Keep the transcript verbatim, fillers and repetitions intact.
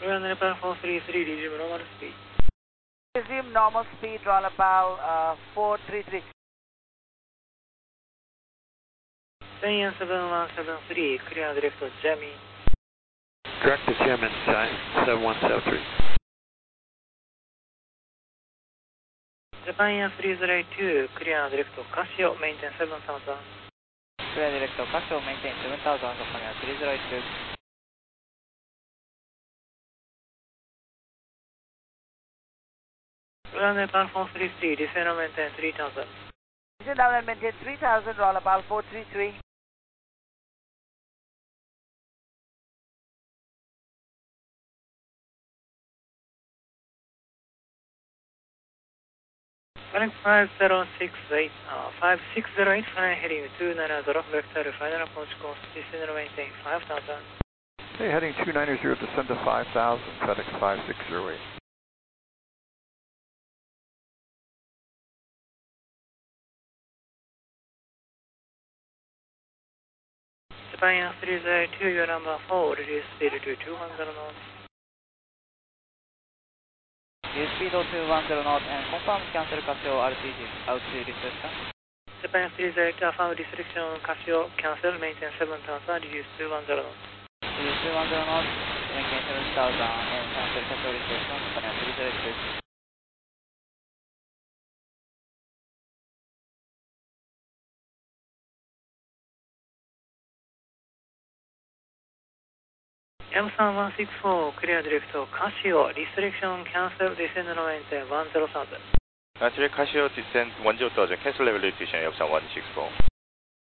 Runway Nepal four three three, resume normal speed. Resume normal speed, roll about uh, four three three. Cheyenne seven one seven three, clear direct to Jamie. Direct to Jim inside seven one seven three. Japan Air three zero eight two, clear direct to Casio, maintain seven thousand. Clear direct to Casio, maintain seven thousand, Japan Air three zero eight two. Runway Nepal four three three, descend and maintain three thousand. Descend down and maintain three thousand, roll about four three three. Connect five zero six eight, uh, five six zero eight, flying heading two nine zero, vector final approach course, descend and maintain five thousand. Hey, heading two nine zero, descend to five thousand, FedEx five six zero eight. Japan Air three zero eight two, your number four, reduce speed to two hundred knots. Use speed to two hundred knots and confirm cancel Casio R T G, altitude restriction. Japan Air three zero eight two, affirm restriction, Casio, cancel, maintain seven thousand, reduce two hundred knots. Reduce two hundred knots, maintain seven thousand and cancel Casio restriction, Japan Air three zero eight two. M three one six four, clear direct to Casio, restriction, cancel, descend and maintain one zero thousand. Actually, Casio descend one zero thousand, cancel level restriction, M three one six four.